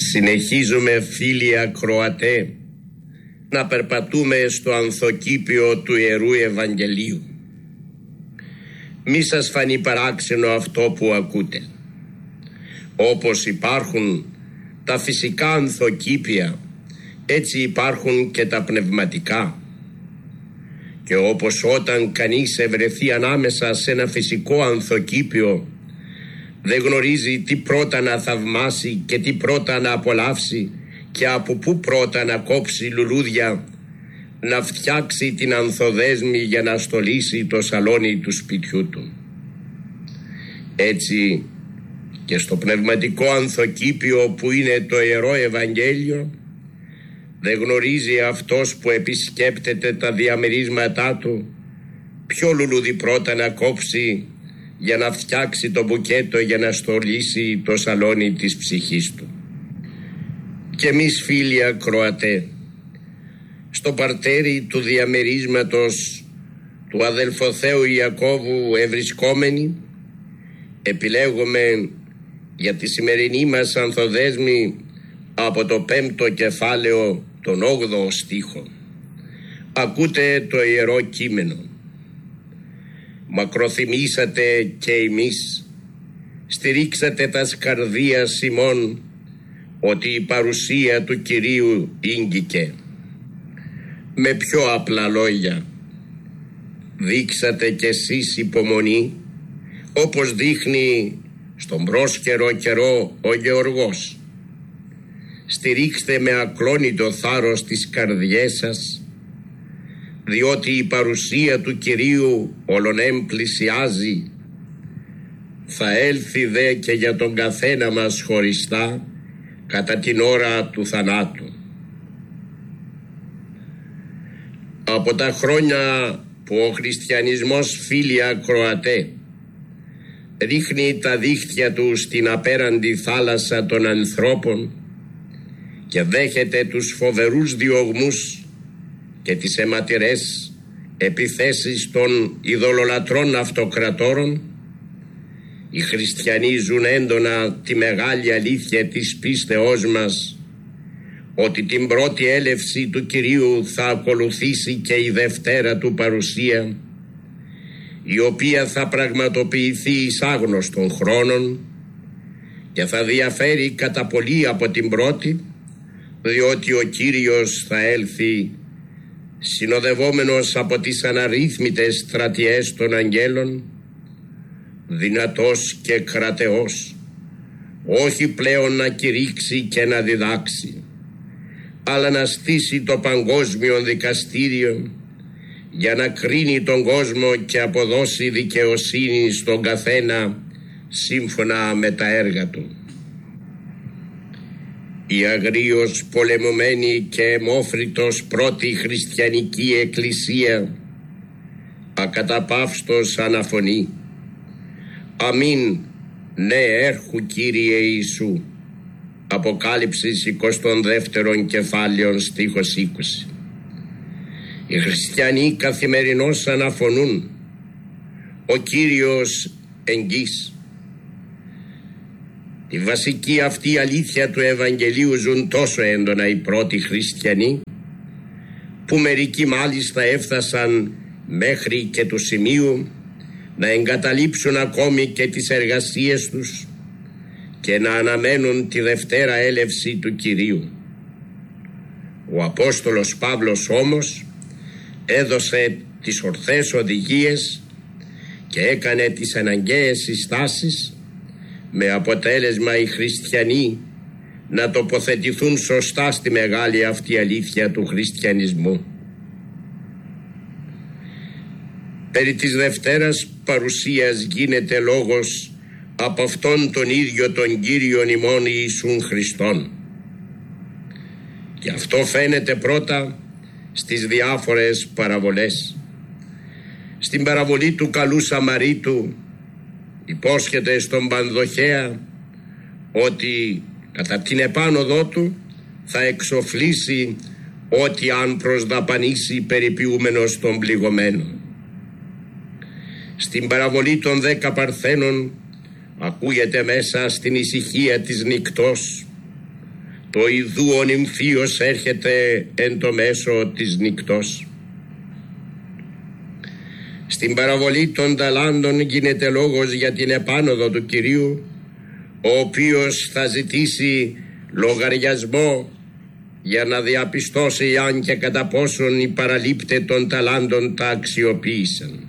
Συνεχίζουμε, φίλοι ακροατέ, να περπατούμε στο ανθοκήπιο του Ιερού Ευαγγελίου. Μη σας φανεί παράξενο αυτό που ακούτε. Όπως υπάρχουν τα φυσικά ανθοκήπια, έτσι υπάρχουν και τα πνευματικά. Και όπως όταν κανείς ευρεθεί ανάμεσα σε ένα φυσικό ανθοκήπιο, δεν γνωρίζει τι πρώτα να θαυμάσει και τι πρώτα να απολαύσει και από πού πρώτα να κόψει λουλούδια, να φτιάξει την ανθοδέσμη για να στολίσει το σαλόνι του σπιτιού του. Έτσι και στο πνευματικό ανθοκήπιο που είναι το Ιερό Ευαγγέλιο, δεν γνωρίζει αυτός που επισκέπτεται τα διαμερίσματά του ποιο λουλούδι πρώτα να κόψει για να φτιάξει το μπουκέτο για να στολίσει το σαλόνι της ψυχής του. Και εμείς, φίλοι ακροατέ, στο παρτέρι του διαμερίσματος του αδελφοθέου Ιακώβου ευρισκόμενοι, επιλέγουμε για τη σημερινή μας ανθοδέσμη από το 5ο κεφάλαιο τον 8ο στίχο. Ακούτε το Ιερό Κείμενο. Μακροθυμήσατε και εμείς, στηρίξατε τας καρδίας ημών, ότι η παρουσία του Κυρίου ήγγικε. Με πιο απλά λόγια, δείξατε κι εσείς υπομονή, όπως δείχνει στον πρόσκαιρο καιρό ο Γεωργός. Στηρίξτε με ακλόνητο θάρρος τις καρδιές σας, διότι η παρουσία του Κυρίου όλον πλησιάζει. Θα έλθει δε και για τον καθένα μας χωριστά κατά την ώρα του θανάτου. Από τα χρόνια που ο χριστιανισμός, φίλοι ακροατέ, ρίχνει τα δίχτυα του στην απέραντη θάλασσα των ανθρώπων και δέχεται τους φοβερούς διωγμούς και τις αιματηρές επιθέσεις των ειδωλολατρών αυτοκρατόρων, οι χριστιανοί ζουν έντονα τη μεγάλη αλήθεια της πίστεώς μας, ότι την πρώτη έλευση του Κυρίου θα ακολουθήσει και η δευτέρα του παρουσία, η οποία θα πραγματοποιηθεί εις άγνωστον χρόνων και θα διαφέρει κατά πολύ από την πρώτη, διότι ο Κύριος θα έλθει συνοδευόμενος από τις αναρρύθμιτες στρατιές των αγγέλων, δυνατός και κρατεός, όχι πλέον να κηρύξει και να διδάξει, αλλά να στήσει το παγκόσμιο δικαστήριο για να κρίνει τον κόσμο και αποδώσει δικαιοσύνη στον καθένα σύμφωνα με τα έργα του. Η αγρίως πολεμωμένη και αιμόφριτος πρώτη χριστιανική εκκλησία ακαταπαύστος αναφωνεί: αμήν, ναι έρχου Κύριε Ιησού. Αποκάλυψης 22 κεφάλαιων στίχος 20. Οι χριστιανοί καθημερινώς αναφωνούν: ο Κύριος εγγύς. Τη βασική αυτή αλήθεια του Ευαγγελίου ζουν τόσο έντονα οι πρώτοι χριστιανοί, που μερικοί μάλιστα έφτασαν μέχρι και του σημείου να εγκαταλείψουν ακόμη και τις εργασίες τους και να αναμένουν τη δευτέρα έλευση του Κυρίου. Ο Απόστολος Παύλος όμως έδωσε τις ορθές οδηγίες και έκανε τις αναγκαίες συστάσεις, με αποτέλεσμα οι χριστιανοί να τοποθετηθούν σωστά στη μεγάλη αυτή αλήθεια του χριστιανισμού. Περί της Δευτέρας παρουσίας γίνεται λόγος από αυτόν τον ίδιο τον Κύριον ημών Ιησούν Χριστόν. Και αυτό φαίνεται πρώτα στις διάφορες παραβολές. Στην παραβολή του καλού Σαμαρίτου υπόσχεται στον Πανδοχέα ότι κατά την επάνωδό του θα εξοφλήσει ό,τι αν προσδαπανίσει περιποιούμενος τον πληγωμένο. Στην παραβολή των 10 Παρθένων ακούγεται μέσα στην ησυχία της νυκτός το ιδού ο νυμφίος έρχεται εν το μέσο της νυκτός. Στην παραβολή των ταλάντων γίνεται λόγος για την επάνωδο του Κυρίου, ο οποίος θα ζητήσει λογαριασμό για να διαπιστώσει αν και κατά πόσον οι παραλήπτες των ταλάντων τα αξιοποίησαν.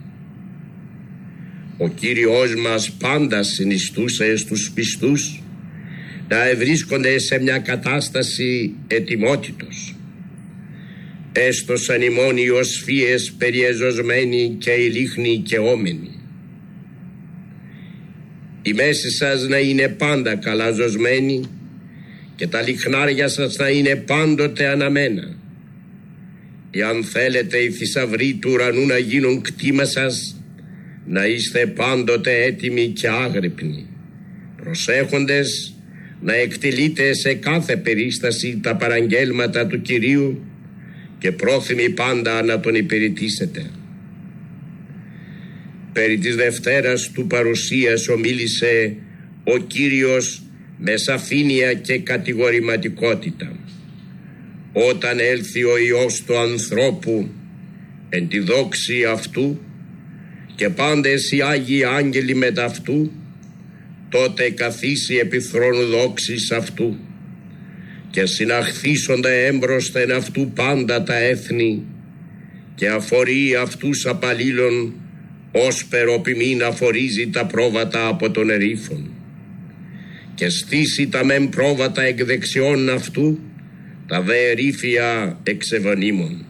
Ο Κύριος μας πάντα συνιστούσε στους πιστούς να ευρίσκονται σε μια κατάσταση ετοιμότητος, έστω σαν ημών οι οσφίες περιεζωσμένοι και οι λίχνοι και όμενοι. Η μέση σας να είναι πάντα καλά ζωσμένη και τα λιχνάρια σας να είναι πάντοτε αναμένα. Εάν θέλετε οι θησαυροί του ουρανού να γίνουν κτήμα σας, να είστε πάντοτε έτοιμοι και άγρυπνοι, προσέχοντες να εκτελείτε σε κάθε περίσταση τα παραγγέλματα του Κυρίου και πρόθυμοι πάντα να τον υπηρετήσετε. Περί της Δευτέρας του παρουσίας ομίλησε ο Κύριος με σαφήνεια και κατηγορηματικότητα. Όταν έλθει ο Υιός του ανθρώπου εν τη δόξη αυτού και πάντες οι Άγιοι Άγγελοι μετ' αυτού, τότε καθίσει επί θρόνου δόξης αυτού και συναχθήσονται έμπροσθεν αυτού πάντα τα έθνη και αφορεί αυτούς απαλλήλων ως περοπιμήν αφορίζει τα πρόβατα από τον ερήφων και στήσει τα μεν πρόβατα εκ δεξιών αυτού, τα δε ερήφια εξ ευωνίμων.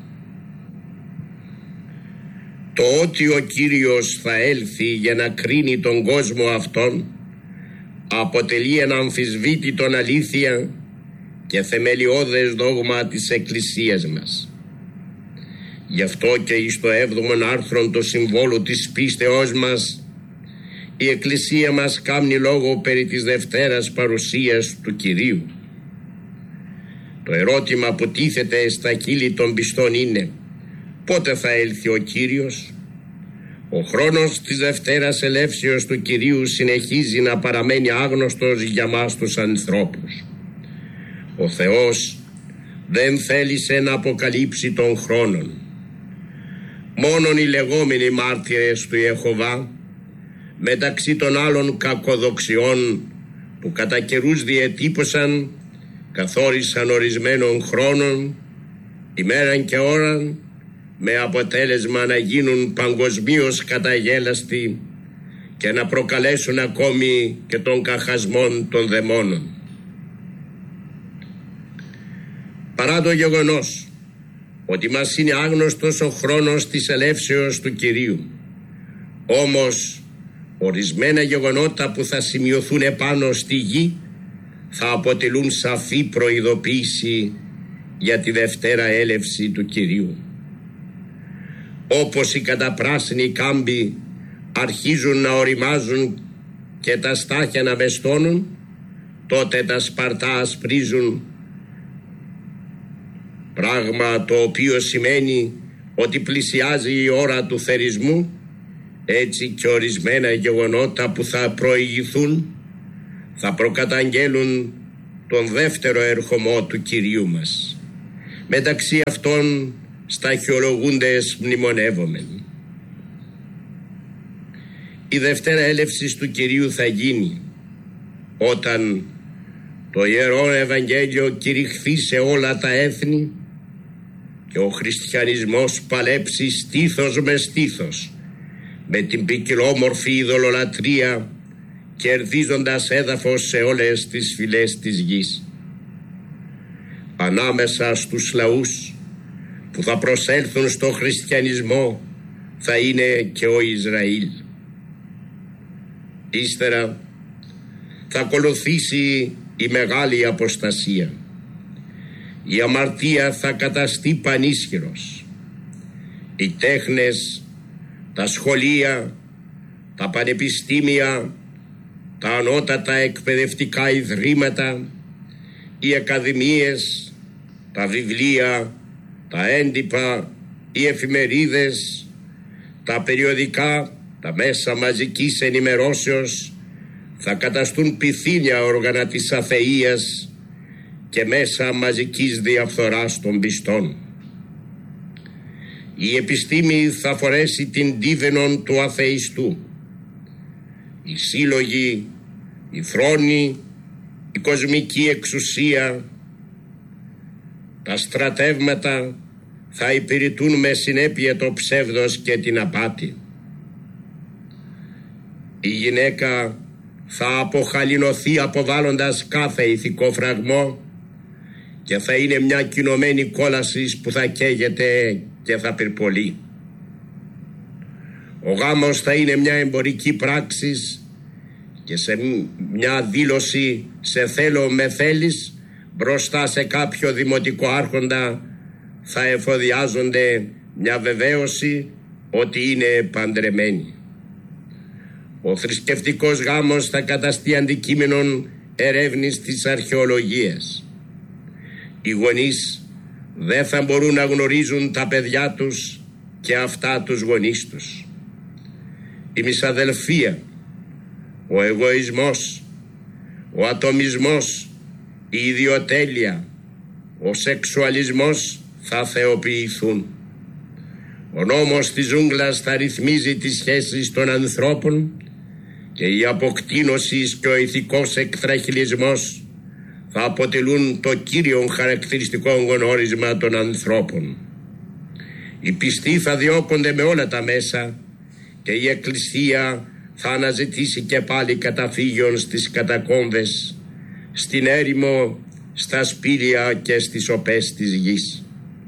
Το ότι ο Κύριος θα έλθει για να κρίνει τον κόσμο αυτόν αποτελεί ένα αμφισβήτητον αλήθεια και θεμελιώδες δόγμα της Εκκλησίας μας. Γι' αυτό και εις το 7ο άρθρο του Συμβόλου της πίστεώς μας η Εκκλησία μας κάνει λόγο περί της Δευτέρας παρουσίας του Κυρίου. Το ερώτημα που τίθεται στα χείλη των πιστών είναι: πότε θα έλθει ο Κύριος? Ο χρόνος της Δευτέρας ελεύσεως του Κυρίου συνεχίζει να παραμένει άγνωστος για μας τους ανθρώπους. Ο Θεός δεν θέλησε να αποκαλύψει τον χρόνον. Μόνον οι λεγόμενοι μάρτυρες του Ιεχωβά, μεταξύ των άλλων κακοδοξιών που κατά καιρούς διετύπωσαν, καθόρισαν ορισμένων χρόνων, ημέραν και ώραν, με αποτέλεσμα να γίνουν παγκοσμίως καταγέλαστοι και να προκαλέσουν ακόμη και τον καχασμόν των δαιμόνων. Παρά το γεγονός ότι μας είναι άγνωστος ο χρόνος της ελεύσεως του Κυρίου, όμως ορισμένα γεγονότα που θα σημειωθούν επάνω στη γη θα αποτελούν σαφή προειδοποίηση για τη Δευτέρα έλευση του Κυρίου. Όπως οι καταπράσινοι κάμποι αρχίζουν να οριμάζουν και τα στάχια να μεστώνουν, τότε τα σπαρτά ασπρίζουν, πράγμα το οποίο σημαίνει ότι πλησιάζει η ώρα του θερισμού. Έτσι και ορισμένα γεγονότα που θα προηγηθούν θα προκαταγγέλουν τον δεύτερο ερχομό του Κυρίου μας. Μεταξύ αυτών σταχυολογούντες μνημονεύομεν. Η Δευτέρα έλευσης του Κυρίου θα γίνει όταν το Ιερό Ευαγγέλιο κηρυχθεί σε όλα τα έθνη και ο χριστιανισμός παλέψει στήθος με στήθος με την ποικιλόμορφη ειδωλολατρία, κερδίζοντας έδαφος σε όλες τις φυλές της γης. Ανάμεσα στους λαούς που θα προσέλθουν στο χριστιανισμό θα είναι και ο Ισραήλ. Ύστερα θα ακολουθήσει η μεγάλη αποστασία. Η αμαρτία θα καταστεί πανίσχυρος. Οι τέχνες, τα σχολεία, τα πανεπιστήμια, τα ανώτατα εκπαιδευτικά ιδρύματα, οι ακαδημίες, τα βιβλία, τα έντυπα, οι εφημερίδες, τα περιοδικά, τα μέσα μαζικής ενημερώσεως θα καταστούν πυθύνια όργανα της αθείας και μέσα μαζικής διαφθοράς των πιστών. Η επιστήμη θα φορέσει την δίδενον του αθεϊστού. Οι σύλλογοι, οι θρόνοι, η κοσμική εξουσία, τα στρατεύματα θα υπηρετούν με συνέπεια το ψεύδος και την απάτη. Η γυναίκα θα αποχαλινωθεί αποβάλλοντας κάθε ηθικό φραγμό και θα είναι μια κοινωμένη κόλαση που θα καίγεται και θα πυρπολεί. Ο γάμος θα είναι μια εμπορική πράξη και σε μια δήλωση σε θέλω με θέλεις μπροστά σε κάποιο δημοτικό άρχοντα θα εφοδιάζονται μια βεβαίωση ότι είναι παντρεμένοι. Ο θρησκευτικός γάμος θα καταστεί αντικείμενο ερεύνης της αρχαιολογίας. Οι γονείς δεν θα μπορούν να γνωρίζουν τα παιδιά τους και αυτά τους γονείς τους. Η μισαδελφία, ο εγωισμός, ο ατομισμός, η ιδιοτέλεια, ο σεξουαλισμός θα θεοποιηθούν. Ο νόμος της ζούγκλας θα ρυθμίζει τις σχέσεις των ανθρώπων και η αποκτήνωση και ο ηθικός εκθραχυλισμός θα αποτελούν το κύριο χαρακτηριστικό γνώρισμα των ανθρώπων. Οι πιστοί θα διώκονται με όλα τα μέσα και η Εκκλησία θα αναζητήσει και πάλι καταφύγιον στις κατακόμβες, στην έρημο, στα σπήλια και στις οπές της γης.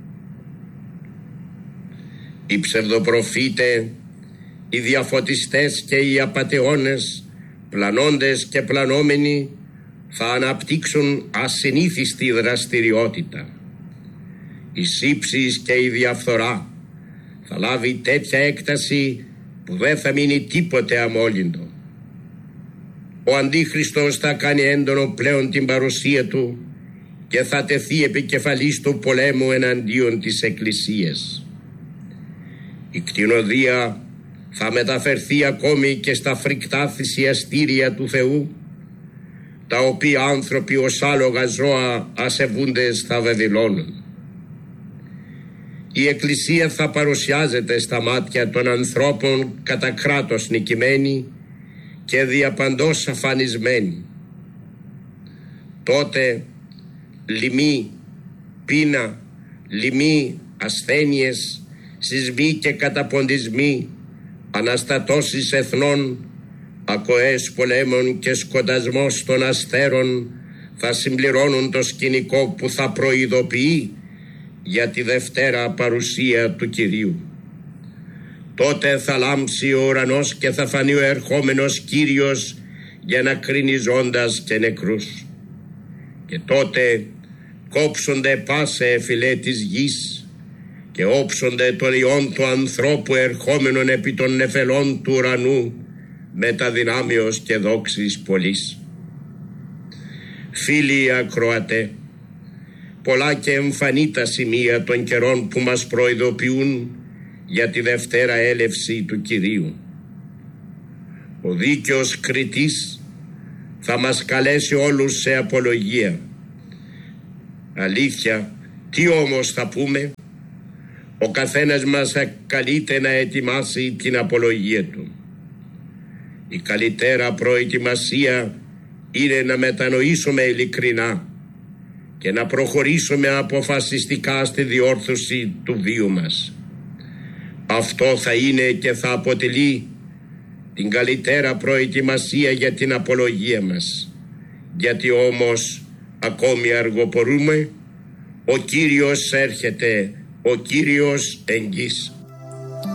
Οι ψευδοπροφήτε, οι διαφωτιστές και οι απατεώνες, πλανώντες και πλανόμενοι, θα αναπτύξουν ασυνήθιστη δραστηριότητα. Η σύψης και η διαφθορά θα λάβει τέτοια έκταση που δεν θα μείνει τίποτε αμόλυντο. Ο Αντίχριστος θα κάνει έντονο πλέον την παρουσία του και θα τεθεί επικεφαλής του πολέμου εναντίον της Εκκλησίας. Η κτηνοδία θα μεταφερθεί ακόμη και στα φρικτά θυσιαστήρια του Θεού, τα οποία άνθρωποι ως άλογα ζώα ασεβούνται στα Βαβυλώνων. Η Εκκλησία θα παρουσιάζεται στα μάτια των ανθρώπων κατά κράτος νικημένη και διαπαντός αφανισμένη. Τότε λοιμοί, πείνα, λοιμοί, ασθένειες, σεισμοί και καταποντισμοί, αναστατώσεις εθνών, ακοές πολέμων και σκοτασμός των αστέρων θα συμπληρώνουν το σκηνικό που θα προειδοποιεί για τη Δευτέρα παρουσία του Κυρίου. Τότε θα λάμψει ο ουρανός και θα φανεί ο ερχόμενος Κύριος για να κρίνει ζώντας και νεκρούς. Και τότε κόψονται πάσε φυλέ της γης και όψονται τον ιόν του ανθρώπου ερχόμενον επί των νεφελών του ουρανού με τα δυνάμεως και δόξης πολλής. Φίλοι ακροατέ, πολλά και εμφανή τα σημεία των καιρών που μας προειδοποιούν για τη Δευτέρα έλευση του Κυρίου. Ο δίκαιος κριτής θα μας καλέσει όλους σε απολογία. Αλήθεια, τι όμως θα πούμε? Ο καθένας μας καλείται να ετοιμάσει την απολογία του. Η καλύτερα προετοιμασία είναι να μετανοήσουμε ειλικρινά και να προχωρήσουμε αποφασιστικά στη διόρθωση του βίου μας. Αυτό θα είναι και θα αποτελεί την καλύτερα προετοιμασία για την απολογία μας. Γιατί όμως ακόμη αργοπορούμε, ο Κύριος έρχεται, ο Κύριος εγγύς.